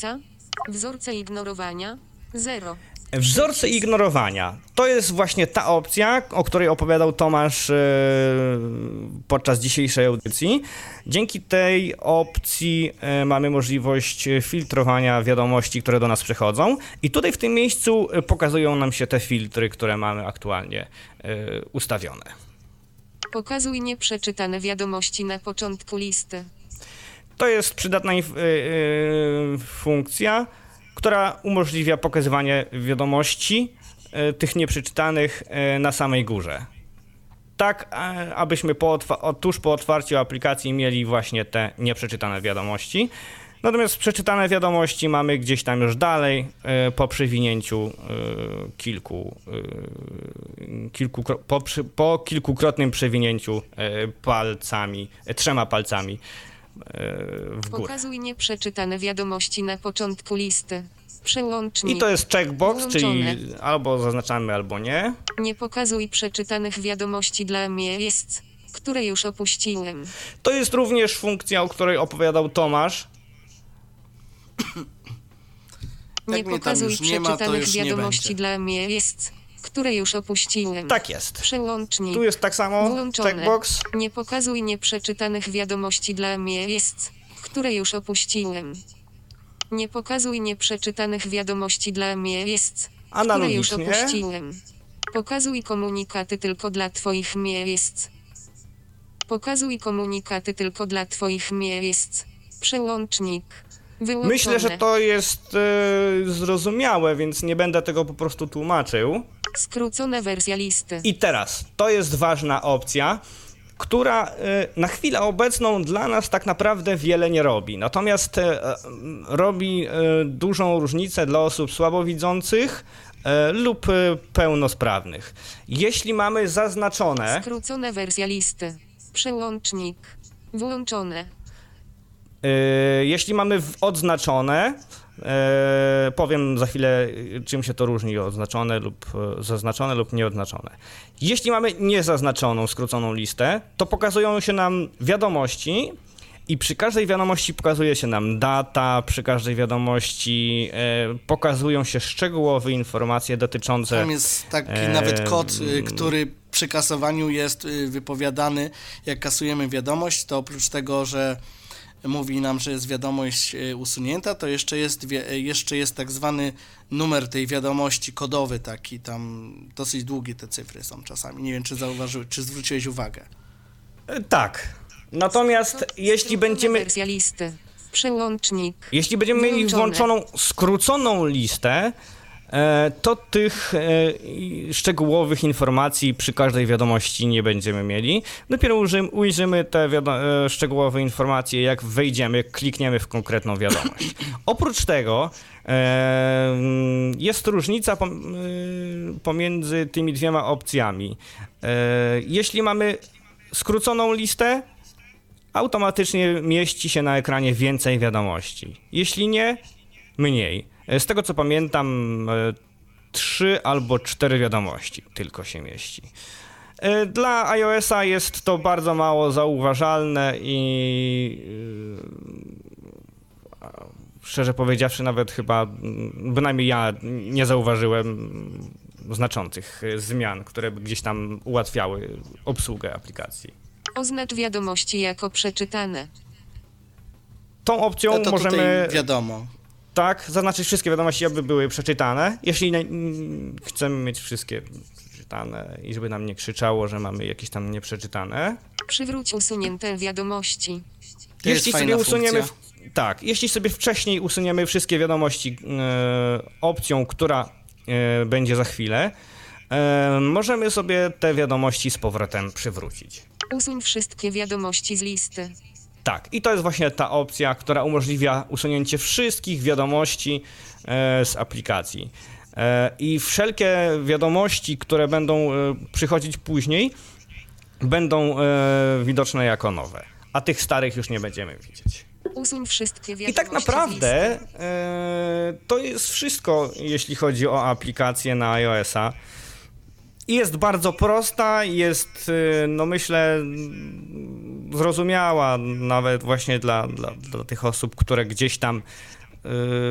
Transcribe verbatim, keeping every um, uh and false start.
wzorca, wzorce ignorowania, zero. Wzorce ignorowania. To jest właśnie ta opcja, o której opowiadał Tomasz e, podczas dzisiejszej audycji. Dzięki tej opcji e, mamy możliwość filtrowania wiadomości, które do nas przychodzą. I tutaj w tym miejscu pokazują nam się te filtry, które mamy aktualnie e, ustawione. Pokazuj nieprzeczytane wiadomości na początku listy. To jest przydatna inf- e, e, funkcja, która umożliwia pokazywanie wiadomości e, tych nieprzeczytanych e, na samej górze. Tak, a, abyśmy po otwa- o, tuż po otwarciu aplikacji mieli właśnie te nieprzeczytane wiadomości. Natomiast przeczytane wiadomości mamy gdzieś tam już dalej, e, po przewinięciu e, kilku, e, kilku po, przy, po kilkukrotnym przewinięciu e, palcami, e, trzema palcami w górę. Pokazuj nieprzeczytane wiadomości na początku listy. Przełącznik. I to jest checkbox, Włączone. czyli albo zaznaczamy, albo nie. Nie pokazuj przeczytanych wiadomości dla mnie jest, które już opuściłem. To jest również funkcja, o której opowiadał Tomasz. Nie Jak mnie tam pokazuj już nie ma, to przeczytanych już nie wiadomości będzie. dla mnie jest, które już opuściłem. Tak jest. Przełącznik. Tu jest tak samo, Włączone. checkbox. Nie pokazuj nieprzeczytanych wiadomości dla mnie jest, które już opuściłem. Nie pokazuj nieprzeczytanych wiadomości dla mnie jest, które już Analogicznie. opuściłem. Pokazuj komunikaty tylko dla twoich miejsc. Pokazuj komunikaty tylko dla twoich miejsc. Przełącznik. Wyłączone. Myślę, że to jest e, zrozumiałe, więc nie będę tego po prostu tłumaczył. Skrócona wersja listy. I teraz, to jest ważna opcja, która e, na chwilę obecną dla nas tak naprawdę wiele nie robi. Natomiast e, robi e, dużą różnicę dla osób słabowidzących e, lub e, pełnosprawnych. Jeśli mamy zaznaczone... Skrócona wersja listy. Przełącznik. Włączone. Yy, jeśli mamy w- odznaczone, yy, powiem za chwilę, czym się to różni, odznaczone lub yy, zaznaczone lub nieodznaczone. Jeśli mamy niezaznaczoną, skróconą listę, to pokazują się nam wiadomości i przy każdej wiadomości pokazuje się nam data, przy każdej wiadomości yy, pokazują się szczegółowe informacje dotyczące... Tam jest taki Eee, nawet kod, y, który przy kasowaniu jest y, wypowiadany. Jak kasujemy wiadomość, to oprócz tego, że mówi nam, że jest wiadomość y, usunięta, to jeszcze jest, wie, y, jeszcze jest tak zwany numer tej wiadomości kodowy, taki tam dosyć długie te cyfry są czasami. Nie wiem, czy zauważyłeś, czy zwróciłeś uwagę. Yy, tak. Natomiast jeśli Skrócona będziemy... wersja listy. Przełącznik. Jeśli będziemy mieli Włączone. włączoną skróconą listę, e, to tych e, i- szczegółowych informacji przy każdej wiadomości nie będziemy mieli. Dopiero uży, ujrzymy te wiado- e, szczegółowe informacje, jak wejdziemy, jak klikniemy w konkretną wiadomość. Oprócz tego e, jest różnica pom- e, pomiędzy tymi dwiema opcjami. E, jeśli mamy skróconą listę, automatycznie mieści się na ekranie więcej wiadomości. Jeśli nie, mniej. Z tego co pamiętam, e, trzy albo cztery wiadomości tylko się mieści. E, Dla iOS-a jest to bardzo mało zauważalne i e, szczerze powiedziawszy nawet chyba, mm, bynajmniej ja nie zauważyłem mm, znaczących e, zmian, które by gdzieś tam ułatwiały obsługę aplikacji. Oznacz wiadomości jako przeczytane. Tą opcją No to możemy, tutaj wiadomo. tak, zaznaczyć wszystkie wiadomości, aby były przeczytane. Jeśli na, mm, chcemy mieć wszystkie przeczytane i żeby nam nie krzyczało, że mamy jakieś tam nieprzeczytane. Przywróć usunięte wiadomości. To jest jeśli fajna sobie usuniemy, w, funkcja. tak, jeśli sobie wcześniej usuniemy wszystkie wiadomości e, opcją, która e, będzie za chwilę, e, możemy sobie te wiadomości z powrotem przywrócić. Usuń wszystkie wiadomości z listy. Tak, i to jest właśnie ta opcja, która umożliwia usunięcie wszystkich wiadomości e, z aplikacji. E, I wszelkie wiadomości, które będą e, przychodzić później, będą e, widoczne jako nowe, a tych starych już nie będziemy widzieć. Usuń wszystkie wiadomości I tak z naprawdę listy. e, to jest wszystko, jeśli chodzi o aplikację na iOS-a. I jest bardzo prosta, jest, e, no myślę, zrozumiała nawet właśnie dla, dla, dla tych osób, które gdzieś tam e,